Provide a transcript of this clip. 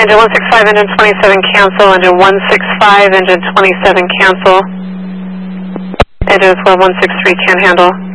Engine 165, engine 27 cancel, engine 165, engine 27 cancel. Engine 163 can't handle.